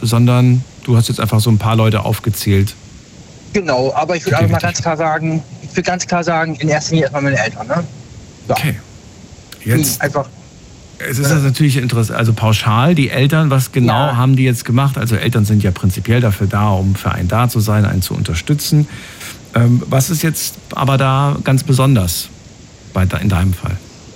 sondern du hast jetzt einfach so ein paar Leute aufgezählt. Genau, aber ich würde einfach mal ganz klar sagen, in erster Linie erstmal meine Eltern, ne? Ja. Okay. Jetzt einfach. Es ist das natürlich interessant, also pauschal, die Eltern, was genau haben die jetzt gemacht? Also Eltern sind ja prinzipiell dafür da, um für einen da zu sein, einen zu unterstützen. Was ist jetzt aber da ganz besonders in deinem Fall?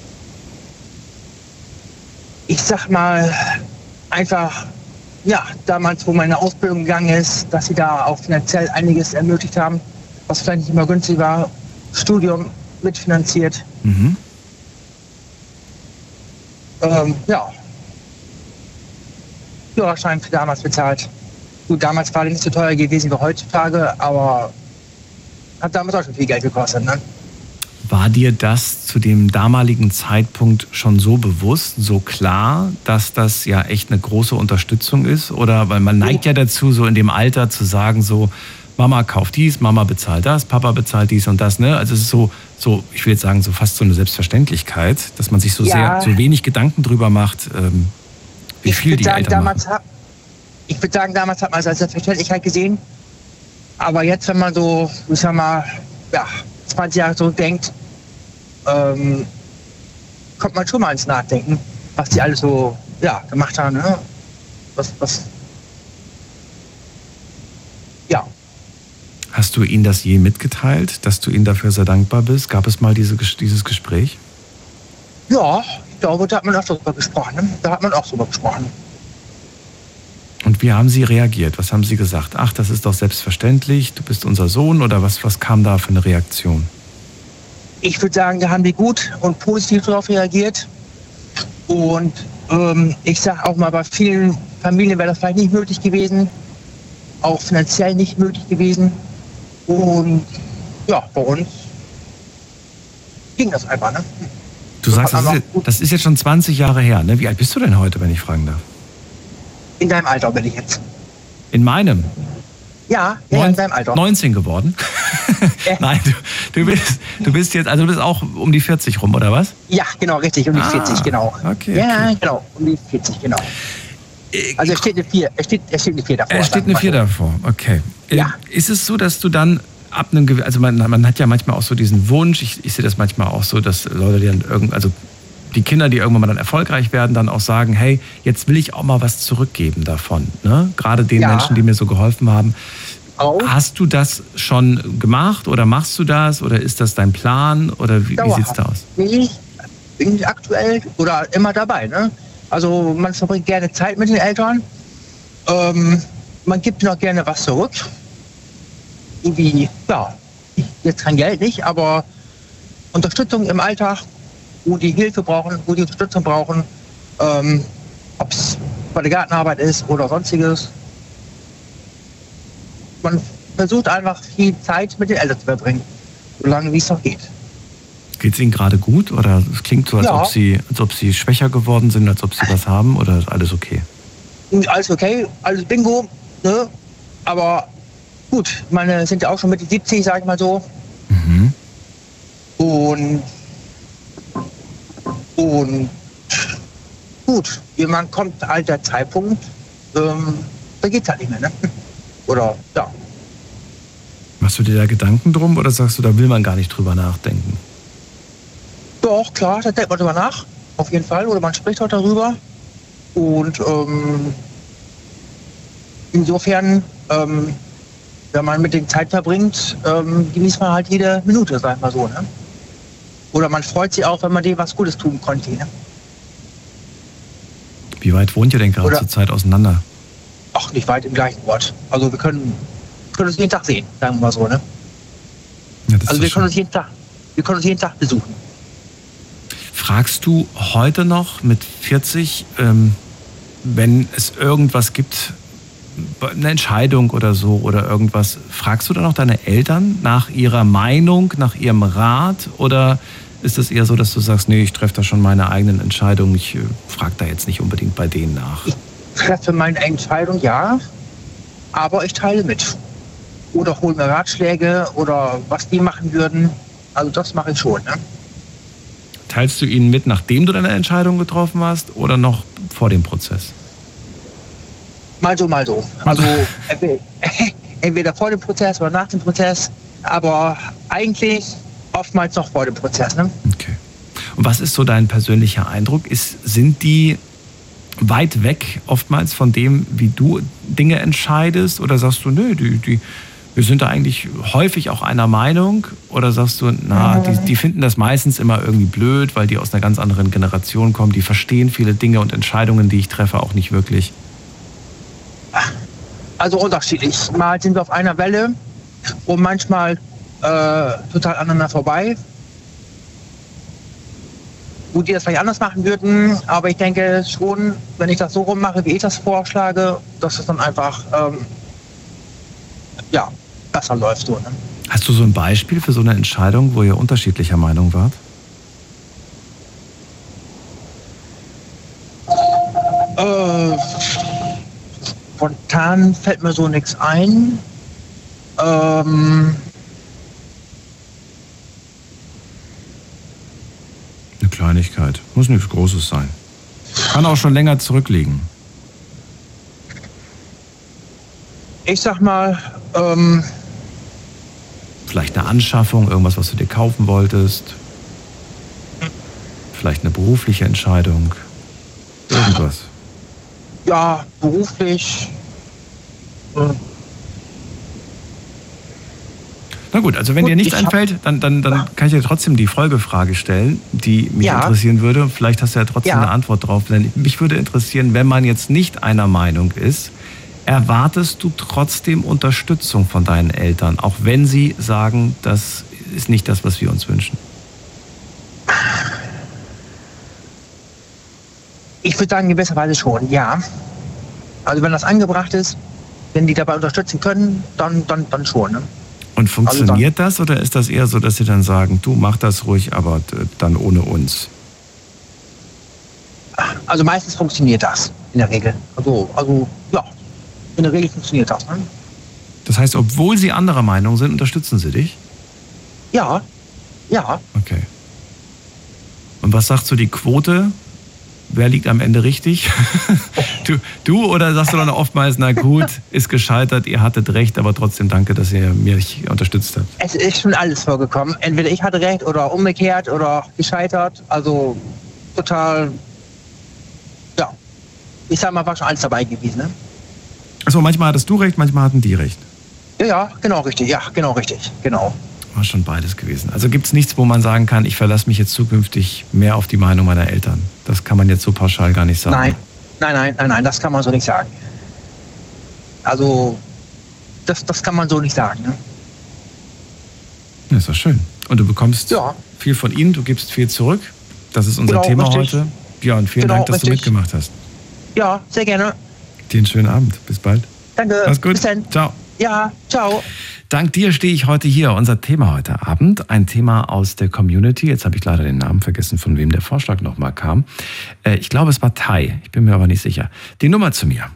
Ich sag mal, einfach, damals, wo meine Ausbildung gegangen ist, dass sie da auch finanziell einiges ermöglicht haben, was vielleicht nicht immer günstig war. Studium mitfinanziert. Mhm. Führerschein für damals bezahlt. Gut, damals war der nicht so teuer gewesen wie heutzutage, aber hat damals auch schon viel Geld gekostet, ne? War dir das zu dem damaligen Zeitpunkt schon so bewusst, so klar, dass das ja echt eine große Unterstützung ist? Oder, weil man neigt ja dazu, so in dem Alter zu sagen, so, Mama kauft dies, Mama bezahlt das, Papa bezahlt dies und das, ne? Also es ist so, ich will jetzt sagen, so fast so eine Selbstverständlichkeit, dass man sich so wenig Gedanken drüber macht, wie viel die Eltern machen. Ich würde sagen, damals hat man es als Selbstverständlichkeit gesehen. Aber jetzt, wenn man so, ich sag mal, 20 Jahre zurückdenkt, kommt man schon mal ins Nachdenken, was die alles so gemacht haben. Ne? Hast du ihnen das je mitgeteilt, dass du ihnen dafür sehr dankbar bist? Gab es mal dieses Gespräch? Ja, ich glaube, da hat man auch drüber gesprochen. Ne? Und wie haben sie reagiert? Was haben sie gesagt? Ach, das ist doch selbstverständlich, du bist unser Sohn, oder was kam da für eine Reaktion? Ich würde sagen, da haben die gut und positiv darauf reagiert. Und ich sage auch mal, bei vielen Familien wäre das vielleicht nicht möglich gewesen, auch finanziell nicht möglich gewesen. Und bei uns ging das einfach, ne? Du sagst, das ist jetzt schon 20 Jahre her, ne? Wie alt bist du denn heute, wenn ich fragen darf? In deinem Alter bin ich jetzt. In meinem? Ja, in deinem Alter. 19 geworden? Nein, du bist jetzt, also du bist auch um die 40 rum, oder was? Ja, genau, richtig, um die 40, genau. Okay. Ja, genau, um die 40, genau. Also es steht eine 4 davor. Es steht eine 4 davor, okay. Ja. Ist es so, dass du dann ab einem, also man hat ja manchmal auch so diesen Wunsch, ich sehe das manchmal auch so, dass Leute, die Kinder, die irgendwann mal dann erfolgreich werden, dann auch sagen, hey, jetzt will ich auch mal was zurückgeben davon. Ne? Gerade den Menschen, die mir so geholfen haben. Auch. Hast du das schon gemacht oder machst du das oder ist das dein Plan oder wie sieht es da aus? Nee, ich bin aktuell oder immer dabei. Ne? Also man verbringt gerne Zeit mit den Eltern. Man gibt noch gerne was zurück. Irgendwie, jetzt kein Geld nicht, aber Unterstützung im Alltag, wo die Hilfe brauchen, wo die Unterstützung brauchen, ob es bei der Gartenarbeit ist oder sonstiges. Man versucht einfach viel Zeit mit den Eltern zu verbringen, solange wie es noch geht. Geht es Ihnen gerade gut oder es klingt so, als ob Sie schwächer geworden sind, als ob Sie was haben, oder ist alles okay? Alles okay, alles Bingo, ne? Aber gut, meine sind ja auch schon Mitte 70, sag ich mal so. Mhm. Und gut, irgendwann kommt halt der Zeitpunkt, da geht's halt nicht mehr, ne? Oder, Machst du dir da Gedanken drum oder sagst du, da will man gar nicht drüber nachdenken? Doch, klar, da denkt man drüber nach, auf jeden Fall, oder man spricht auch darüber. Und insofern, wenn man mit den Zeit verbringt, genießt man halt jede Minute, sag ich mal so, ne? Oder man freut sich auch, wenn man dem was Gutes tun konnte, ne? Wie weit wohnt ihr denn gerade zur Zeit auseinander? Ach, nicht weit im gleichen Ort. Also wir können uns jeden Tag sehen, sagen wir mal so, ne? Ja, also wir können uns jeden Tag besuchen. Fragst du heute noch mit 40, wenn es irgendwas gibt, eine Entscheidung oder so oder irgendwas, fragst du dann noch deine Eltern nach ihrer Meinung, nach ihrem Rat, oder ist es eher so, dass du sagst, nee, ich treffe da schon meine eigenen Entscheidungen, ich frage da jetzt nicht unbedingt bei denen nach? Ich treffe meine Entscheidung, ja, aber ich teile mit. Oder hole mir Ratschläge oder was die machen würden. Also das mache ich schon, ne? Teilst du ihnen mit, nachdem du deine Entscheidung getroffen hast oder noch vor dem Prozess? Mal so, mal so. Also entweder vor dem Prozess oder nach dem Prozess, aber eigentlich oftmals noch vor dem Prozess. Ne? Okay. Und was ist so dein persönlicher Eindruck? Sind die weit weg oftmals von dem, wie du Dinge entscheidest? Oder sagst du, nö, wir sind da eigentlich häufig auch einer Meinung? Oder sagst du, die finden das meistens immer irgendwie blöd, weil die aus einer ganz anderen Generation kommen, die verstehen viele Dinge und Entscheidungen, die ich treffe, auch nicht wirklich? Also unterschiedlich. Mal sind wir auf einer Welle und manchmal total aneinander vorbei. Gut, die das vielleicht anders machen würden, aber ich denke schon, wenn ich das so rummache, wie ich das vorschlage, dass es dann einfach besser läuft. So, ne? Hast du so ein Beispiel für so eine Entscheidung, wo ihr unterschiedlicher Meinung wart? Spontan fällt mir so nichts ein. Eine Kleinigkeit. Muss nichts Großes sein. Kann auch schon länger zurückliegen. Ich sag mal, vielleicht eine Anschaffung, irgendwas, was du dir kaufen wolltest. Vielleicht eine berufliche Entscheidung. Irgendwas. Ja, beruflich. Na gut, also wenn dir nichts einfällt, dann kann ich dir trotzdem die Folgefrage stellen, die mich interessieren würde. Vielleicht hast du ja trotzdem eine Antwort drauf. Denn mich würde interessieren, wenn man jetzt nicht einer Meinung ist, erwartest du trotzdem Unterstützung von deinen Eltern, auch wenn sie sagen, das ist nicht das, was wir uns wünschen? Ich würde sagen, in gewisser Weise schon, ja. Also wenn das angebracht ist, wenn die dabei unterstützen können, dann schon. Ne? Und funktioniert das oder ist das eher so, dass sie dann sagen, du mach das ruhig, aber dann ohne uns? Also meistens funktioniert das in der Regel. Also ja, in der Regel funktioniert das. Ne? Das heißt, obwohl sie anderer Meinung sind, unterstützen sie dich? Ja. Okay. Und was sagt so die Quote? Wer liegt am Ende richtig? Du oder sagst du dann oftmals, na gut, ist gescheitert, ihr hattet recht, aber trotzdem danke, dass ihr mich unterstützt habt? Es ist schon alles vorgekommen. Entweder ich hatte recht oder umgekehrt oder gescheitert. Also total, ja. Ich sag mal, war schon alles dabei gewesen. Ne? Achso, manchmal hattest du recht, manchmal hatten die recht. Ja, genau richtig. Ja, genau richtig. Genau. War schon beides gewesen. Also gibt es nichts, wo man sagen kann, ich verlasse mich jetzt zukünftig mehr auf die Meinung meiner Eltern. Das kann man jetzt so pauschal gar nicht sagen. Nein, das kann man so nicht sagen. Also, das kann man so nicht sagen. Ne? Das ist doch schön. Und du bekommst viel von ihnen, du gibst viel zurück. Das ist unser Thema heute. Ja, und vielen Dank, dass du mitgemacht hast. Ja, sehr gerne. Dir einen schönen Abend. Bis bald. Danke. Mach's gut. Bis dann. Ciao. Ja, ciao. Dank dir stehe ich heute hier. Unser Thema heute Abend, ein Thema aus der Community. Jetzt habe ich leider den Namen vergessen, von wem der Vorschlag nochmal kam. Ich glaube, es war Tai. Ich bin mir aber nicht sicher. Die Nummer zu mir.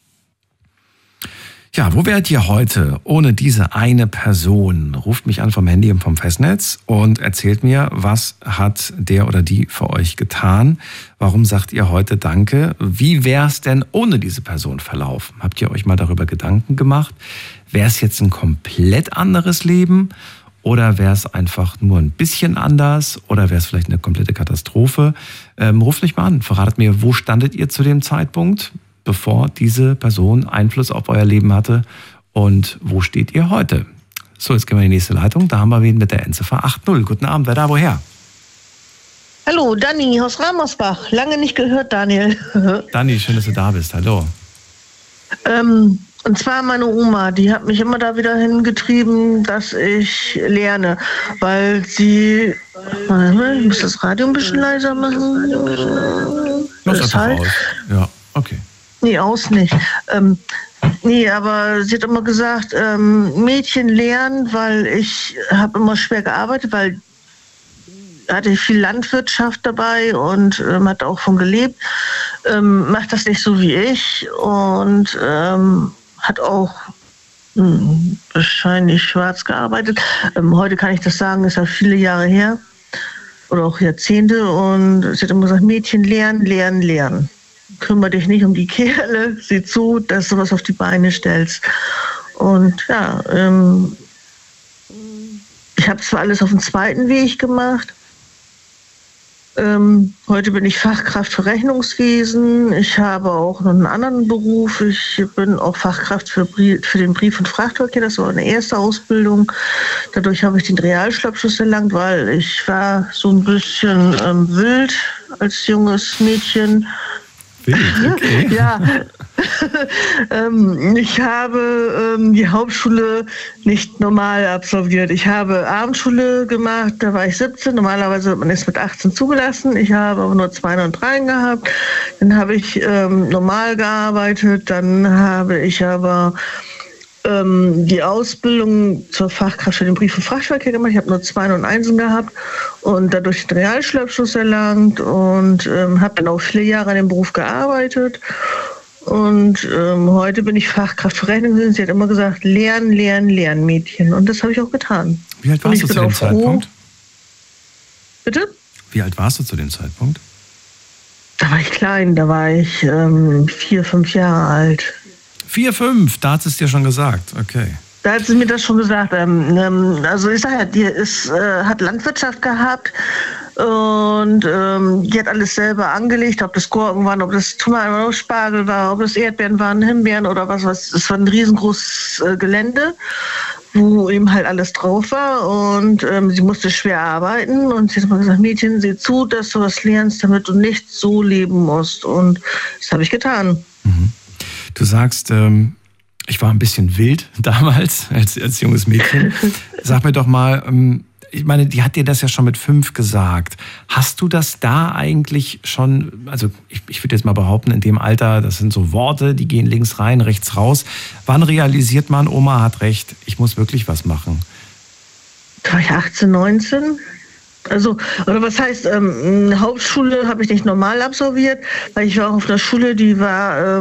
Ja, wo wärt ihr heute ohne diese eine Person? Ruft mich an vom Handy und vom Festnetz und erzählt mir, was hat der oder die für euch getan? Warum sagt ihr heute Danke? Wie wäre es denn ohne diese Person verlaufen? Habt ihr euch mal darüber Gedanken gemacht? Wäre es jetzt ein komplett anderes Leben? Oder wäre es einfach nur ein bisschen anders? Oder wäre es vielleicht eine komplette Katastrophe? Ruft mich mal an, verratet mir, wo standet ihr zu dem Zeitpunkt, bevor diese Person Einfluss auf euer Leben hatte? Und wo steht ihr heute? So, jetzt gehen wir in die nächste Leitung. Da haben wir wen mit der Endziffer 80. Guten Abend, wer da, woher? Hallo, Dani aus Ramersbach. Lange nicht gehört, Daniel. Dani, schön, dass du da bist. Hallo. Und zwar meine Oma, die hat mich immer da wieder hingetrieben, dass ich lerne, weil sie... Ich muss das Radio ein bisschen leiser machen. Los einfach aus. Ja, okay. Nee, aus nicht. Nee, aber sie hat immer gesagt, Mädchen lernen, weil ich habe immer schwer gearbeitet, weil hatte viel Landwirtschaft dabei und hat auch von gelebt. Macht das nicht so wie ich und hat auch wahrscheinlich schwarz gearbeitet. Heute kann ich das sagen, ist ja viele Jahre her oder auch Jahrzehnte und sie hat immer gesagt, Mädchen lernen, lernen, lernen. kümmere dich nicht um die Kerle, sieh zu, dass du was auf die Beine stellst. Und ja, ich habe zwar alles auf dem zweiten Weg gemacht. Heute bin ich Fachkraft für Rechnungswesen. Ich habe auch noch einen anderen Beruf. Ich bin auch Fachkraft für den Brief- und Frachtverkehr. Das war eine erste Ausbildung. Dadurch habe ich den Realschulabschluss erlangt, weil ich war so ein bisschen wild als junges Mädchen. Okay. Ja, ich habe die Hauptschule nicht normal absolviert. Ich habe Abendschule gemacht, da war ich 17. Normalerweise wird man erst mit 18 zugelassen. Ich habe aber nur 2 und 3 gehabt. Dann habe ich normal gearbeitet. Dann habe ich aber die Ausbildung zur Fachkraft für den Brief- und Frachtverkehr gemacht. Ich habe nur 2 und 1 gehabt und dadurch den Realschulabschluss erlangt und habe dann auch 4 Jahre an dem Beruf gearbeitet. Und heute bin ich Fachkraft für Rechnungswesen. Sie hat immer gesagt, lernen, lernen, lernen, Mädchen. Und das habe ich auch getan. Wie alt warst du zu dem Zeitpunkt? Bitte? Wie alt warst du zu dem Zeitpunkt? Da war ich klein, da war ich 4, 5 Jahre alt. 4, 5, da hat es dir schon gesagt, okay. Da hat sie mir das schon gesagt. Also ich sage ja, die hat Landwirtschaft gehabt und die hat alles selber angelegt, ob das Gurken waren, ob das Tomaten oder Spargel war, ob das Erdbeeren waren, Himbeeren oder was. Es war ein riesengroßes Gelände, wo eben halt alles drauf war und sie musste schwer arbeiten und sie hat immer gesagt, Mädchen, sieh zu, dass du was lernst, damit du nicht so leben musst, und das habe ich getan. Mhm. Du sagst, ich war ein bisschen wild damals als junges Mädchen. Sag mir doch mal, ich meine, die hat dir das ja schon mit 5 gesagt. Hast du das da eigentlich schon, also ich würde jetzt mal behaupten, in dem Alter, das sind so Worte, die gehen links rein, rechts raus. Wann realisiert man, Oma hat recht, ich muss wirklich was machen? Da war ich 18, 19. Also, oder was heißt, Hauptschule habe ich nicht normal absolviert, weil ich war auch auf einer Schule, die war,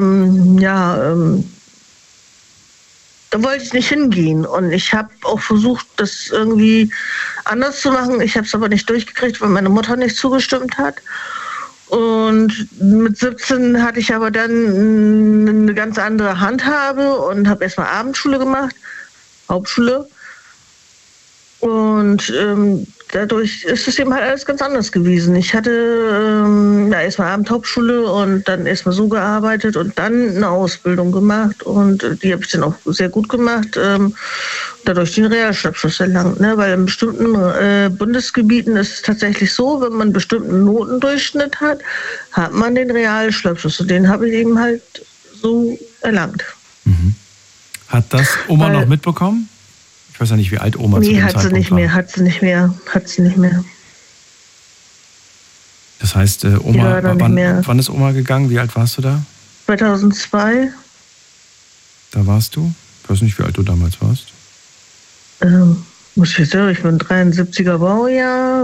da wollte ich nicht hingehen. Und ich habe auch versucht, das irgendwie anders zu machen. Ich habe es aber nicht durchgekriegt, weil meine Mutter nicht zugestimmt hat. Und mit 17 hatte ich aber dann eine ganz andere Handhabe und habe erstmal Abendschule gemacht, Hauptschule. Und dadurch ist es eben halt alles ganz anders gewesen. Ich hatte erstmal Abendhauptschule und dann erstmal so gearbeitet und dann eine Ausbildung gemacht. Und die habe ich dann auch sehr gut gemacht. Dadurch den Realschulabschluss erlangt. Ne? Weil in bestimmten Bundesgebieten ist es tatsächlich so, wenn man einen bestimmten Notendurchschnitt hat, hat man den Realschulabschluss. Und den habe ich eben halt so erlangt. Mhm. Hat das Oma noch mitbekommen? Ich weiß ja nicht, wie alt Oma zu dem Zeitpunkt war. Nee, hat sie nicht mehr. Das heißt, Oma, wann ist Oma gegangen? Wie alt warst du da? 2002. Da warst du? Ich weiß nicht, wie alt du damals warst. Muss ich sagen, ich bin 73er Baujahr,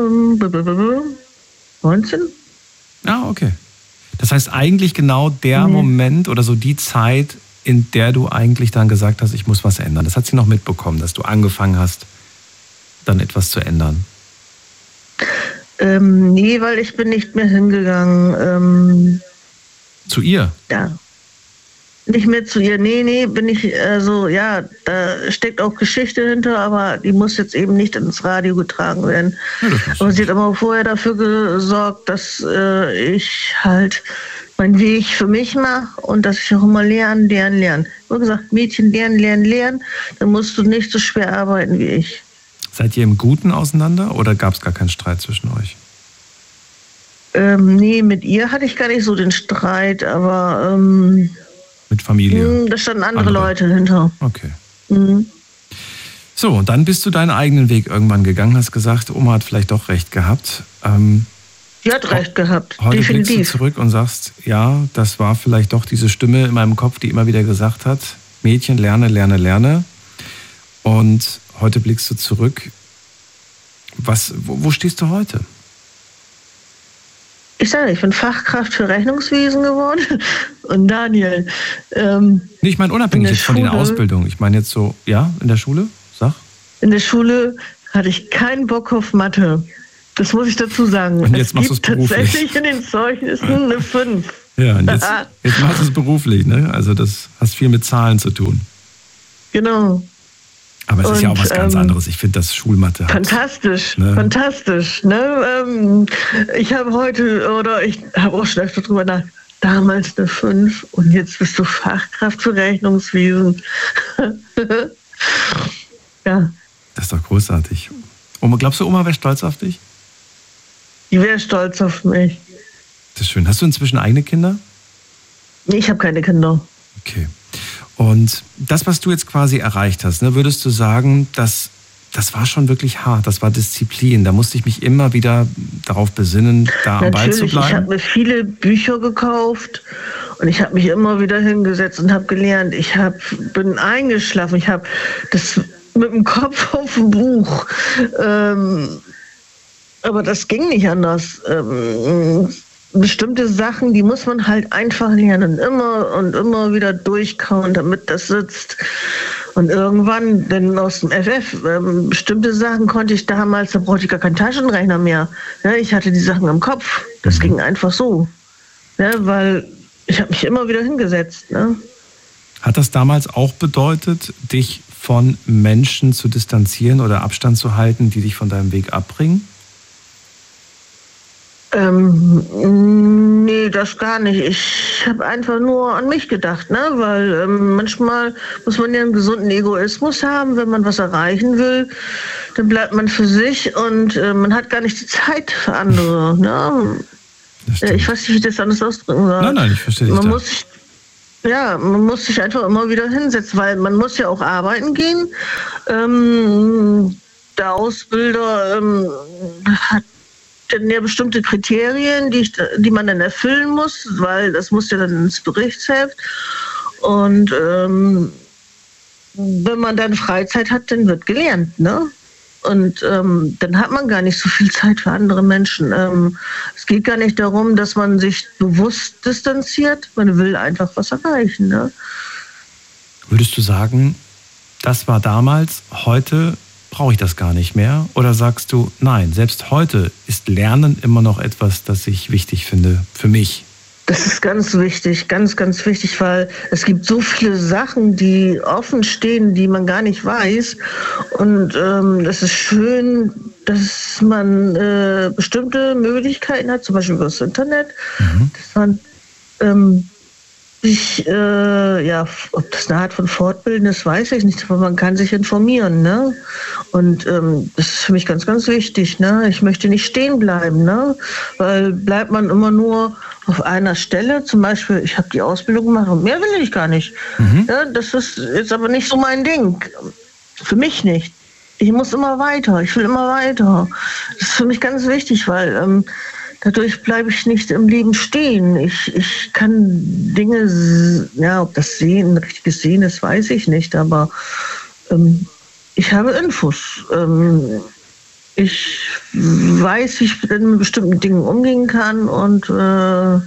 19. Ah, okay. Das heißt eigentlich genau der Moment oder so die Zeit, in der du eigentlich dann gesagt hast, ich muss was ändern. Das hat sie noch mitbekommen, dass du angefangen hast, dann etwas zu ändern. Nee, weil ich bin nicht mehr hingegangen. Zu ihr? Ja. Nicht mehr zu ihr. Nee, bin ich, also ja, da steckt auch Geschichte hinter, aber die muss jetzt eben nicht ins Radio getragen werden. Ja, aber sie hat aber vorher dafür gesorgt, dass ich halt meinen Weg für mich mache und dass ich auch immer lernen. Wie gesagt, Mädchen lernen, dann musst du nicht so schwer arbeiten wie ich. Seid ihr im Guten auseinander oder gab es gar keinen Streit zwischen euch? Nee, mit ihr hatte ich gar nicht so den Streit, aber mit Familie? Da standen andere Leute hinter. Okay. Mhm. So, und dann bist du deinen eigenen Weg irgendwann gegangen, hast gesagt, Oma hat vielleicht doch recht gehabt. Sie hat recht gehabt, heute definitiv. Blickst du zurück und sagst, ja, das war vielleicht doch diese Stimme in meinem Kopf, die immer wieder gesagt hat, Mädchen, lerne. Und heute blickst du zurück. Wo stehst du heute? Ich sage, ich bin Fachkraft für Rechnungswesen geworden. Und Daniel. Nee, ich meine unabhängig jetzt von der Ausbildung. Ich meine jetzt so, ja, in der Schule? Sag. In der Schule hatte ich keinen Bock auf Mathe. Das muss ich dazu sagen. Und jetzt machst du es beruflich. Tatsächlich in den Zeugnissen eine 5. Ja, und jetzt machst du es beruflich, ne? Also das hast viel mit Zahlen zu tun. Genau. Aber es ist ja auch was ganz anderes. Ich finde, das Schulmathe hat. Fantastisch, fantastisch. Ne? Ich habe auch schon öfter drüber nachgedacht, damals eine 5 und jetzt bist du Fachkraft für Rechnungswesen. Ja. Das ist doch großartig. Glaubst du, Oma wäre stolz auf dich? Die wäre stolz auf mich. Das ist schön. Hast du inzwischen eigene Kinder? Nee, ich habe keine Kinder. Okay. Und das, was du jetzt quasi erreicht hast, ne, würdest du sagen, das war schon wirklich hart, das war Disziplin. Da musste ich mich immer wieder darauf besinnen, da am Ball zu bleiben. Ich habe mir viele Bücher gekauft und ich habe mich immer wieder hingesetzt und habe gelernt. Bin eingeschlafen, ich habe das mit dem Kopf auf dem Buch. Aber das ging nicht anders. Bestimmte Sachen, die muss man halt einfach lernen, immer und immer wieder durchkauen, damit das sitzt. Und irgendwann, denn aus dem FF, bestimmte Sachen konnte ich damals, da brauchte ich gar keinen Taschenrechner mehr. Ja, ich hatte die Sachen im Kopf. Das ging einfach so. Ja, weil ich habe mich immer wieder hingesetzt. Ne? Hat das damals auch bedeutet, dich von Menschen zu distanzieren oder Abstand zu halten, die dich von deinem Weg abbringen? Nee, das gar nicht. Ich habe einfach nur an mich gedacht, ne? Weil manchmal muss man ja einen gesunden Egoismus haben, wenn man was erreichen will. Dann bleibt man für sich und man hat gar nicht die Zeit für andere. Ne? Ich weiß nicht, wie ich das anders ausdrücken soll. Nein, ich verstehe dich. Man muss sich einfach immer wieder hinsetzen, weil man muss ja auch arbeiten gehen. Der Ausbilder hat dann ja bestimmte Kriterien, die man dann erfüllen muss, weil das muss ja dann ins Berichtsheft. Und wenn man dann Freizeit hat, dann wird gelernt, ne? Und dann hat man gar nicht so viel Zeit für andere Menschen. Es geht gar nicht darum, dass man sich bewusst distanziert. Man will einfach was erreichen, ne? Würdest du sagen, das war damals, heute brauche ich das gar nicht mehr? Oder sagst du, nein, selbst heute ist Lernen immer noch etwas, das ich wichtig finde, für mich? Das ist ganz wichtig, ganz, ganz wichtig, weil es gibt so viele Sachen, die offen stehen, die man gar nicht weiß. Und das ist schön, dass man bestimmte Möglichkeiten hat, zum Beispiel über das Internet, dass man ob das eine Art von Fortbilden ist, weiß ich nicht, aber man kann sich informieren, ne? Und das ist für mich ganz, ganz wichtig, ne? Ich möchte nicht stehen bleiben, ne? Weil bleibt man immer nur auf einer Stelle, zum Beispiel, ich habe die Ausbildung gemacht und mehr will ich gar nicht. Ja, das ist jetzt aber nicht so mein Ding. Für mich nicht. Ich muss immer weiter, ich will immer weiter. Das ist für mich ganz wichtig, weil dadurch bleibe ich nicht im Leben stehen. Ich kann Dinge, ja, ob das Sehen, richtiges Sehen ist, weiß ich nicht, aber ich habe Infos. Ich weiß, wie ich mit bestimmten Dingen umgehen kann und ja.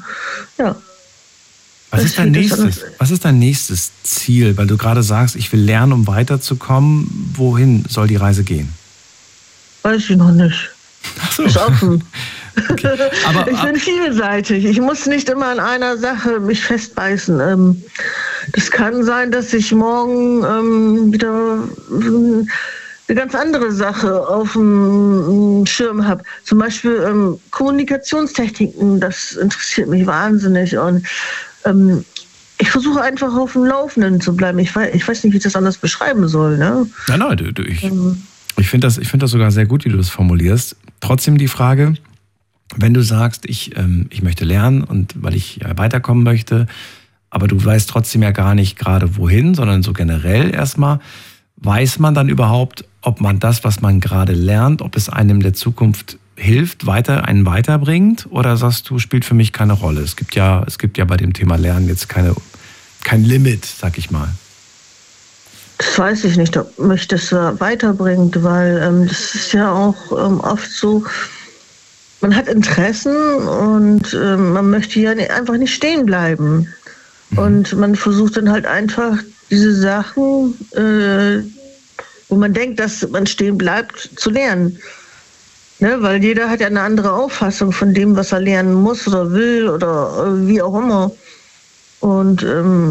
Was ist dein nächstes Ziel? Weil du gerade sagst, ich will lernen, um weiterzukommen. Wohin soll die Reise gehen? Weiß ich noch nicht. Ach so. Ist offen. Okay. Ich bin vielseitig. Ich muss nicht immer an einer Sache mich festbeißen. Das kann sein, dass ich morgen wieder eine ganz andere Sache auf dem Schirm habe. Zum Beispiel Kommunikationstechniken, das interessiert mich wahnsinnig. Und ich versuche einfach auf dem Laufenden zu bleiben. Ich weiß nicht, wie ich das anders beschreiben soll. Ne? Nein, ich finde das sogar sehr gut, wie du das formulierst. Trotzdem die Frage, wenn du sagst, ich möchte lernen und weil ich weiterkommen möchte, aber du weißt trotzdem ja gar nicht gerade wohin, sondern so generell erstmal, weiß man dann überhaupt, ob man das, was man gerade lernt, ob es einem in der Zukunft hilft, einen weiterbringt? Oder sagst du, spielt für mich keine Rolle? Es gibt ja bei dem Thema Lernen jetzt kein Limit, sag ich mal. Das weiß ich nicht, ob mich das weiterbringt, weil das ist ja auch oft so, man hat Interessen und man möchte ja einfach nicht stehen bleiben. Und man versucht dann halt einfach diese Sachen, wo man denkt, dass man stehen bleibt, zu lernen. Ne, weil jeder hat ja eine andere Auffassung von dem, was er lernen muss oder will oder wie auch immer. Und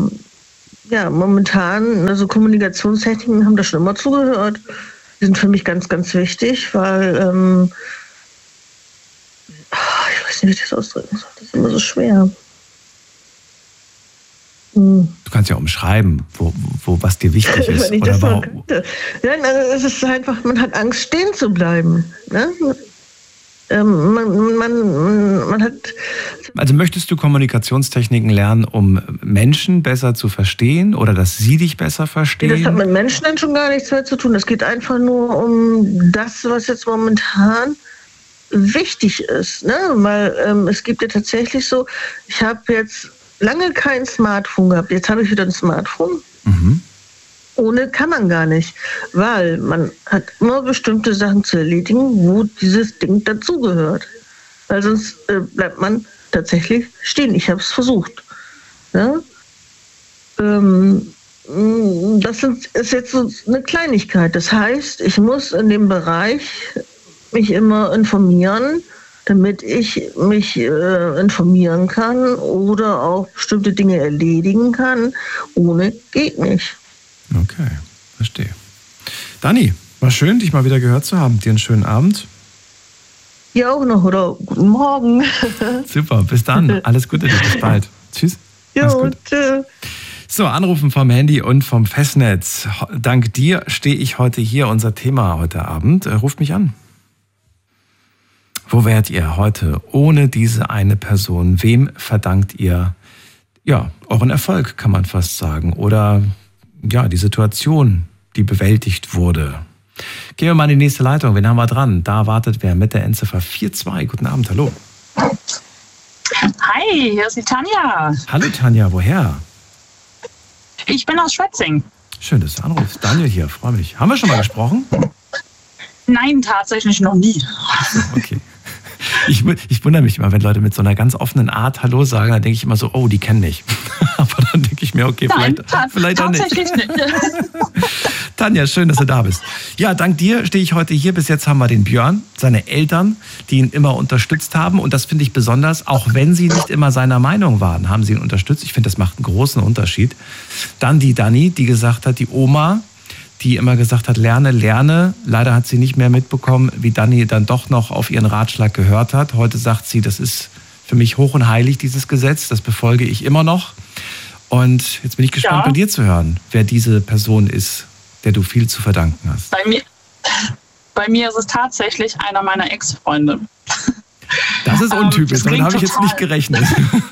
momentan, also Kommunikationstechniken haben da schon immer zugehört. Die sind für mich ganz, ganz wichtig, weil ich weiß nicht, wie ich das ausdrücken soll. Das ist immer so schwer. Du kannst ja umschreiben, was dir wichtig ist. Wenn ich das mal könnte. Ja, also es ist einfach, man hat Angst, stehen zu bleiben. Ne? Man hat. Also möchtest du Kommunikationstechniken lernen, um Menschen besser zu verstehen oder dass sie dich besser verstehen? Das hat mit Menschen dann schon gar nichts mehr zu tun. Es geht einfach nur um das, was jetzt momentan wichtig ist. Ne? Weil es gibt ja tatsächlich so, ich habe jetzt lange kein Smartphone gehabt. Jetzt habe ich wieder ein Smartphone. Mhm. Ohne kann man gar nicht, weil man hat immer bestimmte Sachen zu erledigen, wo dieses Ding dazugehört. Weil sonst bleibt man tatsächlich stehen. Ich habe es versucht. Ja? Das ist jetzt so eine Kleinigkeit. Das heißt, ich muss in dem Bereich mich immer informieren, damit ich mich informieren kann oder auch bestimmte Dinge erledigen kann. Ohne geht nicht. Okay, verstehe. Dani, war schön, dich mal wieder gehört zu haben. Dir einen schönen Abend. Ja, auch noch, oder guten Morgen. Super, bis dann. Alles Gute, bis bald. Tschüss. Jo, tschüss. So, Anrufen vom Handy und vom Festnetz. Dank dir stehe ich heute hier, unser Thema heute Abend. Ruft mich an. Wo wärt ihr heute ohne diese eine Person? Wem verdankt ihr euren Erfolg, kann man fast sagen? Oder die Situation, die bewältigt wurde. Gehen wir mal in die nächste Leitung. Wen haben wir dran? Da wartet wer mit der Endziffer 42. Guten Abend, hallo. Hi, hier ist die Tanja. Hallo Tanja, woher? Ich bin aus Schwetzing. Schön, dass du anrufst. Daniel hier, freue mich. Haben wir schon mal gesprochen? Nein, tatsächlich noch nie. Okay. Ich wundere mich immer, wenn Leute mit so einer ganz offenen Art Hallo sagen, dann denke ich immer so, oh, die kennen mich. Aber dann denke ich mir, okay, vielleicht auch nicht. Tatsächlich nicht. Tanja, schön, dass du da bist. Ja, dank dir stehe ich heute hier. Bis jetzt haben wir den Björn, seine Eltern, die ihn immer unterstützt haben. Und das finde ich besonders, auch wenn sie nicht immer seiner Meinung waren, haben sie ihn unterstützt. Ich finde, das macht einen großen Unterschied. Dann die Dani, die gesagt hat, die Oma, die immer gesagt hat, lerne, lerne. Leider hat sie nicht mehr mitbekommen, wie Dani dann doch noch auf ihren Ratschlag gehört hat. Heute sagt sie, das ist für mich hoch und heilig, dieses Gesetz. Das befolge ich immer noch. Und jetzt bin ich gespannt, bei dir zu hören, wer diese Person ist, der du viel zu verdanken hast. Bei mir ist es tatsächlich einer meiner Ex-Freunde. Das ist untypisch, damit habe ich jetzt nicht gerechnet.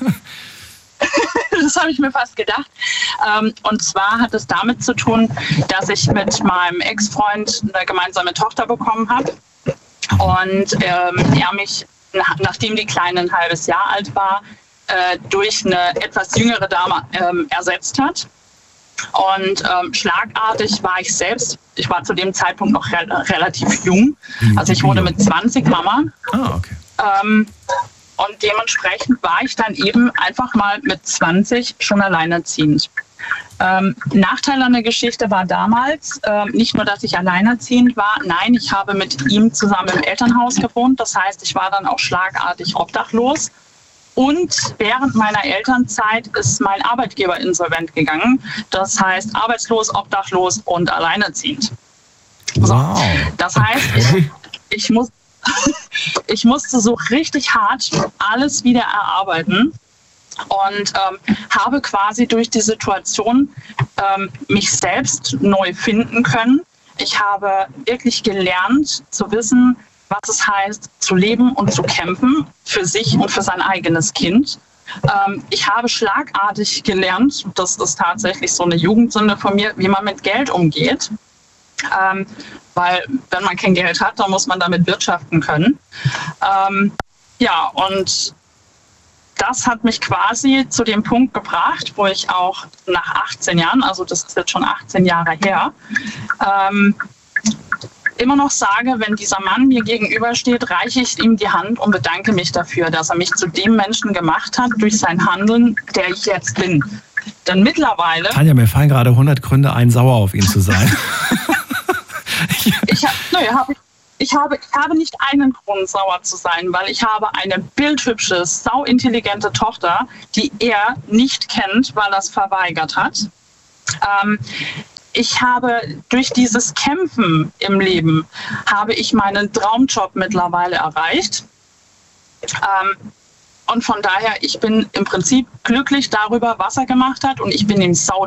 Das habe ich mir fast gedacht. Und zwar hat es damit zu tun, dass ich mit meinem Ex-Freund eine gemeinsame Tochter bekommen habe. Und er mich, nachdem die Kleine ein halbes Jahr alt war, durch eine etwas jüngere Dame ersetzt hat. Und schlagartig war ich selbst, ich war zu dem Zeitpunkt noch relativ jung. Also ich wurde mit 20 Mama. Ah, okay. Und dementsprechend war ich dann eben einfach mal mit 20 schon alleinerziehend. Nachteil an der Geschichte war damals nicht nur, dass ich alleinerziehend war, nein, ich habe mit ihm zusammen im Elternhaus gewohnt. Das heißt, ich war dann auch schlagartig obdachlos. Und während meiner Elternzeit ist mein Arbeitgeber insolvent gegangen. Das heißt, arbeitslos, obdachlos und alleinerziehend. Wow. So. Das heißt, ich musste so richtig hart alles wieder erarbeiten und habe quasi durch die Situation mich selbst neu finden können. Ich habe wirklich gelernt zu wissen, was es heißt, zu leben und zu kämpfen für sich und für sein eigenes Kind. Ich habe schlagartig gelernt, das ist tatsächlich so eine Jugendsünde von mir, wie man mit Geld umgeht. Weil wenn man kein Geld hat, dann muss man damit wirtschaften können. Und das hat mich quasi zu dem Punkt gebracht, wo ich auch nach 18 Jahren, also das ist jetzt schon 18 Jahre her, immer noch sage, wenn dieser Mann mir gegenübersteht, reiche ich ihm die Hand und bedanke mich dafür, dass er mich zu dem Menschen gemacht hat, durch sein Handeln, der ich jetzt bin. Denn mittlerweile... Tanja, mir fallen gerade 100 Gründe ein, sauer auf ihn zu sein. Ich habe nicht einen Grund, sauer zu sein, weil ich habe eine bildhübsche, sauintelligente Tochter, die er nicht kennt, weil er es verweigert hat. Ich habe durch dieses Kämpfen im Leben, habe ich meinen Traumjob mittlerweile erreicht. Und von daher, ich bin im Prinzip glücklich darüber, was er gemacht hat, und ich bin ihm